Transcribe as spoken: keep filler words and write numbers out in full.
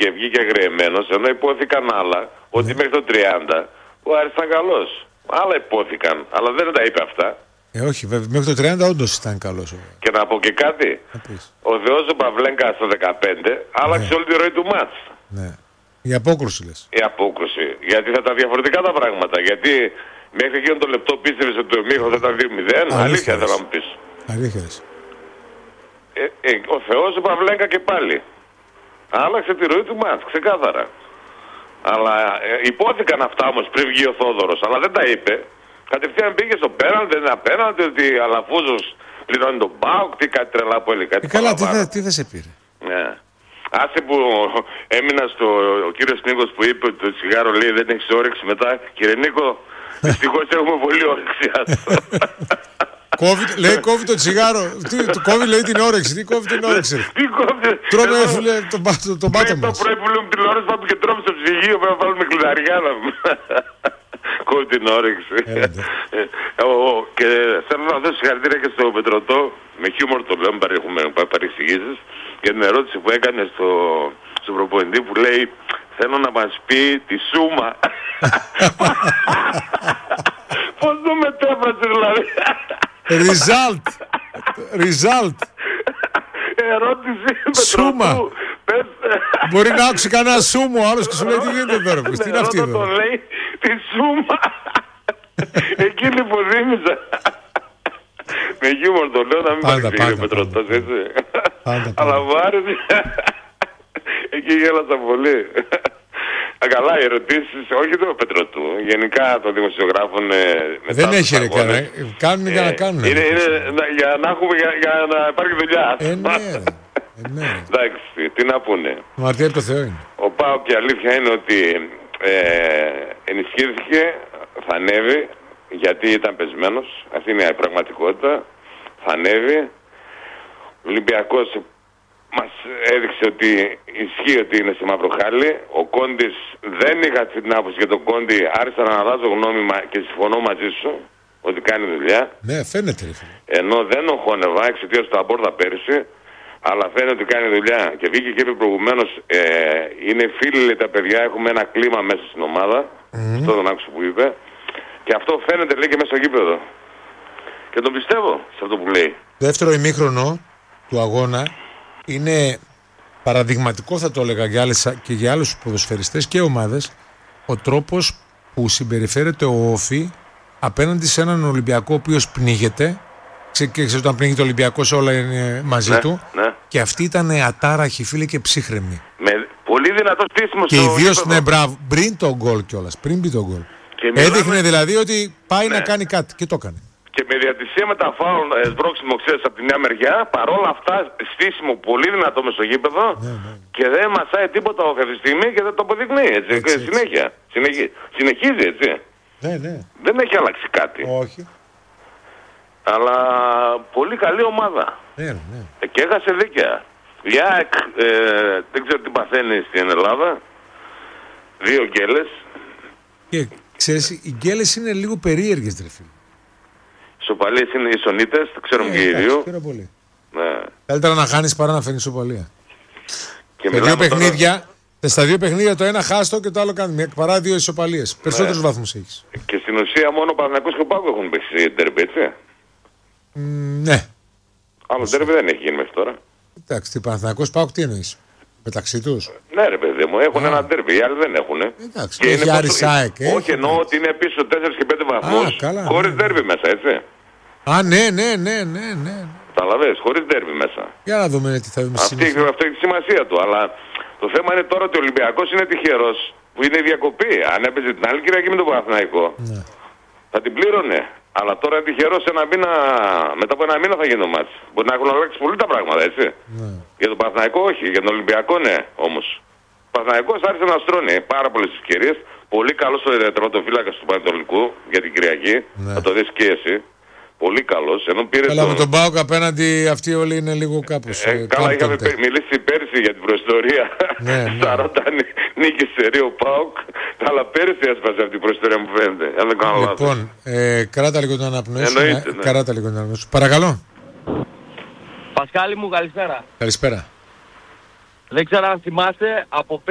και βγήκε αγριεμένος, ενώ υπόθηκαν άλλα, ότι Ναι. μέχρι το τριάντα ο Άρης ήταν καλός. Άλλα υπόθηκαν, αλλά δεν τα είπε αυτά. Ε, όχι, βέβαια. Μέχρι το τριάντα όντως ήταν καλός. Και να πω και κάτι. Να πεις. Ο Θεός ο Παυλέγκα στο δεκαπέντε άλλαξε Ναι. όλη τη ροή του μάτς. Ναι. Η απόκρουση λες. Η απόκρουση. Γιατί θα ήταν διαφορετικά τα πράγματα. Γιατί μέχρι εκείνο το λεπτό πίστευες ότι το εμίχρονο θα ήταν δύο μηδέν. Αλήθεια Αλήθεια λες. θέλω να μου πεις. Αλήθεια λες. Ε, ε, ο Θεός ο Παυλέγκα και πάλι. Άλλαξε τη ροή του μάτς, ξεκάθαρα. Αλλά ε, υπόθηκαν αυτά όμως πριν βγει ο Θόδωρος, αλλά δεν τα είπε. Κατευθείαν πήγε στο πέραντι, δεν είναι απέναντι, ότι Αλαφούζος πληρώνει τον ΠΑΟΚ, τι κάτι τρελά που έλεγε. Κάτι Ε, καλά, τι, παραπάνω. θα- τι δεν σε πήρε. Ναι. Άσε που έμεινα στο ο κύριος Νίκος που είπε ότι το τσιγάρο λέει δεν έχεις όρεξη μετά. Κύριε Νίκο, δυστυχώς έχουμε πολύ όρεξη. Κόβει, λέει κόβει το τσιγάρο. Τι, το κόβει λέει την όρεξη. Τι κόβει την όρεξη. ρε. Τι κόβει. Τρώμε Εδώ, φίλε τον πάτο, τον πάτο με το μας. πρωί που λέμε τηλεόραση πάμε και τρώμε στο ψυγείο. Πρέπει να βάλουμε κλειδαριά να κόβει την όρεξη. Έλατε. Ε, ο- Και θέλω να δώσω συγχαρητήρια και στο Πετρωτό. Με χιούμορ το λέω, μην έχουμε παρεξηγήσεις. Για την ερώτηση που έκανε στο, στον προπονητή που λέει θέλω να μας πει τη σούμα. Πώς το μετέφρασε δηλαδή. Result. Result. Ερώτηση Σούμα. Πετρωτού. Πες, Μπορεί να άκουσει κανένα σούμο ο άλλος και σου λέει τι γίνεται τώρα. Τι είναι αυτή ρώτα εδώ. τον λέει τη σούμα. Εκείνη που θύμιζα. Με χιούμορ το λέω να μην Πάντα, παρεξηγεί ο πάντα, Πετρωτός, πάντα. έτσι. Πάντα, πάντα. Αλλά μου άρεσε. Εκεί γέλασα πολύ. Α, καλά, οι ερωτήσεις, όχι του Πετρωτού, γενικά των δημοσιογράφων. ε, μετά Δεν τους έχει ρε αγώνες. κανένα. Κάνουν για να Ε, κάνουν. Είναι, είναι να- για να έχουμε, για, για να υπάρχει δουλειά. Ε, ναι, ρε. Ε, ναι, ρε. Εντάξει, τι να πούνε. Μαρτία από το Θεό είναι. Ο ΠΑΟΚ και η αλήθεια είναι ότι ε, ενισχύθηκε, θα ανέβει, γιατί ήταν πεσμένος. Αυτή είναι η πραγματικότητα. Θα ανέβει. Ο Ολυμπιακός μας έδειξε ότι ισχύει ότι είναι σε μαύρο χάλι. Ο Κόντης, δεν είχα την άποψη για τον Κόντι, άρχισα να αλλάζω γνώμη μα- και συμφωνώ μαζί σου ότι κάνει δουλειά. Ναι, φαίνεται ρε φίλε. Ενώ δεν οχώνευα εξαιτίας του Αμπόρτα πέρυσι, αλλά φαίνεται ότι κάνει δουλειά. Και βγήκε και είπε προηγουμένως, ε, είναι φίλοι λέει, τα παιδιά, έχουμε ένα κλίμα μέσα στην ομάδα. Mm. Αυτό τον άκουσα που είπε. Και αυτό φαίνεται λέει και μέσα στο γήπεδο. Και τον πιστεύω σε αυτό που λέει. Δεύτερο ημίχρονο του αγώνα είναι παραδειγματικό θα το έλεγα για άλλες, και για άλλους ποδοσφαιριστές και ομάδες ο τρόπος που συμπεριφέρεται ο Όφη απέναντι σε έναν Ολυμπιακό ο οποίος πνίγεται. Ξε- και ξέρεις όταν πνίγεται ο Ολυμπιακός όλα είναι μαζί Ναι, του. ναι. Και αυτή ήταν ατάραχη φίλε και ψύχρεμη. Με πολύ δυνατό στήσιμο Και στο ιδίως γήπεδο. ναι, μπράβο, πριν το γκολ κιόλας. Πριν μπει το γκολ. Και μιλάμε- Έδειχνε δηλαδή ότι πάει Ναι. να κάνει κάτι και το έκανε. Και με διατησία με τα φάουλ ε, σμπρώξιμο, ξέρεις, από τη μια μεριά, παρόλα αυτά στήσιμο πολύ δυνατό μες στο γήπεδο Ναι, ναι. και δεν μασάει τίποτα αυτή τη στιγμή και δεν το αποδεικνύει, έτσι, Έτσι, και έτσι. συνέχεια. Συνεχίζει, συνεχίζει, έτσι. Ναι, ναι. Δεν έχει αλλάξει κάτι. Όχι. Αλλά πολύ καλή ομάδα. Ναι, ναι. Ε, Και έχασε δίκαια. Η ΑΕΚ, ε, δεν ξέρω τι παθαίνει στην Ελλάδα. Δύο γκέλες. Και ξέρεις, οι γκέλες είναι λίγο περίεργες ρε φίλε. Σοπαλίες είναι οι Σονίτες, το ξέρουμε Ε, και οι εντάξει, δύο. χαίρομαι πολύ. Ναι. Καλύτερα να χάνεις παρά να φέρνεις σοπαλία. Και Σε δύο μιλάμε τώρα- παιχνίδια, στα δύο παιχνίδια το ένα χάστο και το άλλο κάνει. Μια παρά δύο ισοπαλίες. Περισσότερους βαθμούς έχεις. Και στην ουσία μόνο ο Παναθηναϊκός και ο ΠΑΟΚ έχουν παίξει ντέρμπι, έτσι. Μ, ναι. Άλλο ντέρμπι δεν έχει γίνει μέχρι τώρα. Εντάξει, τι Παναθηναϊκός ΠΑΟΚ τι εννοείς. Μεταξύ τους. Ναι, ρε παιδί μου, έχουν ένα ντέρμπι, οι άλλοι δεν έχουν. Εντάξει, Και έχει είναι Άρης πόσο- ΑΕΚ, έχει, Όχι, εννοώ ότι είναι πίσω τέσσερα και πέντε βαθμούς. καλά, Χωρίς ναι. ντέρμπι μέσα, έτσι. Α, ναι, ναι, ναι, ναι, ναι. Καταλαβαίνεις, χωρίς ντέρμπι μέσα. Για να δούμε τι θα δούμε στη Αυτή, συνέχεια. αυτό έχει τη σημασία του. Αλλά το θέμα είναι τώρα ότι ο Ολυμπιακός είναι τυχερός που είναι η διακοπή. Αν έπαιζε την άλλη Κυριακή με τον Παναθηναϊκό, Ναι. θα την πλήρωνε. Αλλά τώρα είναι τυχερός ένα μήνα, μετά από ένα μήνα θα γίνει το μάτς. Μπορεί να έχουν αλλάξει πολύ τα πράγματα, έτσι. Ναι. Για τον Παναθηναϊκό όχι, για τον Ολυμπιακό ναι όμως. Ο Παναθηναϊκός άρχισε να στρώνει πάρα πολλές ευκαιρίες. Πολύ καλός ο τερματοφύλακας του Πανετολικού για την Κυριακή. Ναι. Θα το δεις και εσύ. Πολύ καλός. Ενώ πήρε Καλά, τον... με τον ΠΑΟΚ απέναντι αυτοί όλοι είναι λίγο κάπως. Ε, ε, καλά, είχαμε κάμπτονται. πε- μιλήσει πέρσι για την προϊστορία. Ναι, ναι. σαράντα νίκες σε Ρίο ΠΑΟΚ. Αλλά πέρσι έσπασε αυτή η προϊστορία μου φαίνεται. Αν δεν κάνω λάθος. Λοιπόν, ε, κράτα λίγο την αναπνοή σου. Εννοείται, ναι, ναι. Κράτα λίγο την αναπνοή σου. Παρακαλώ. Πασχάλη μου, καλησπέρα. Καλησπέρα. Δεν ξέρω αν θυμάστε, από